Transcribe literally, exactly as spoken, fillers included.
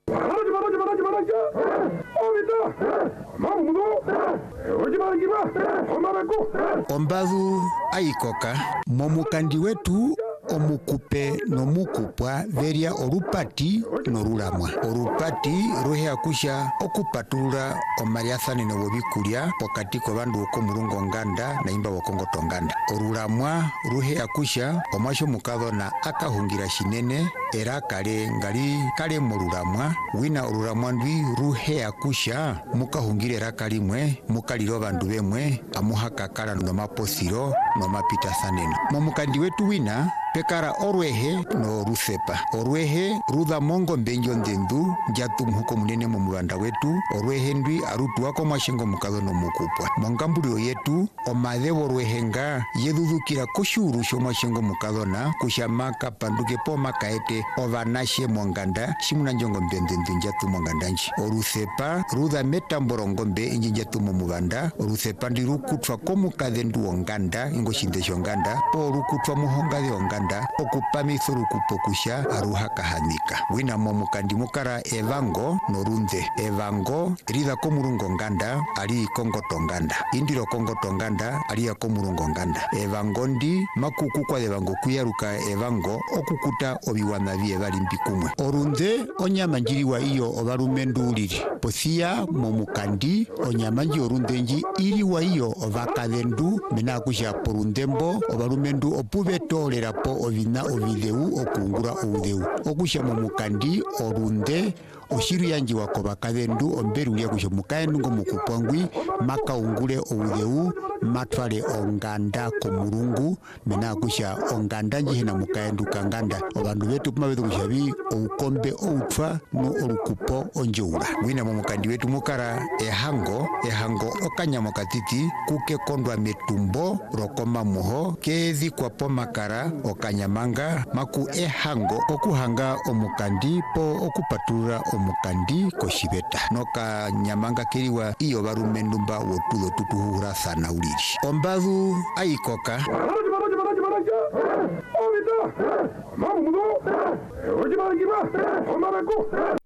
Ombavu aikoka momukandi wetu omukupe nomukupwa veria orupati norulamwa. Orupati ruhe akusha okupatulula omaliathanene wobikulya pokati kobandu okomulungo nganda na imba wokongoto nganda. Orulamwa ruhe akusha omwasho mukadhona akahungira shinene era kale ngali kale morulamwa wina orulamwa ndwi ruhe akusha mukahungira era kalimwe mukaliro bandu bemwe amuhakakala nomaposiro nomapita saneno. Momukandi wetu wina pekara orwehe no rusepa. Orwehe rudha mongo mbenjo ndendu njatu mhuko munene mu mulanda wetu. Orwehe ndwi arutu wako mwashengo mukadho no mukupwa. Mongambulio yetu omadhewo orwehenga yedhudhukira koshuru sho mwashengo mukadho na kushamaka panduke po makaete ovanashe mwanganda shimuna njongo mbendendu njatu mwanganda nchi. Orusepa rudha meta mborongombe inji njatu mumubanda. Orusepa ndi rukutwa komukadhendu onganda ingo shindesho nganda. O rukutwa muhongadhe onganda okupamisa rukupokusha aruhakahanika. Wina momukandi mukara evango norunze. Evango rida komurungo nganda ali kongoto nganda. Indiro kongoto nganda ali ya komurungo nganda. Evango ndi makuku kwa evango kuyaruka evango okukuta obiwana bie bali mpikumwe. Orunze onyamanjiriwa iyo obarumendu uliri. Posia momukandi onyamanji orundenji iriwa iyo ovakadhendu mena kusha porundembo obarumendu opubetolera po ovina ovideu okungura oudeu. Okusha momukandi orunde oshiru yanji wako bakadhendu omberu ulia kusha mukaendu ngo mukupwangwi maka ungule oudeu matwale onganda komurungu mena kusha onganda njihena mukaendu kanganda. Obandu betu pumabedu kushabi oukombe outwa no orukupo onjeura. Wina momukandi wetu mukara ehango ehango okanyamo katiti kuke kondwa metumbo rokoma muho kezi kwa po makara okanyamanga maku ehango okuhanga omukandi po okupatulura omukandi koshibeta noka nyamanga kiriwa iyo barumendumba wotulo tutuhura sana uliri. Ombavu aikoka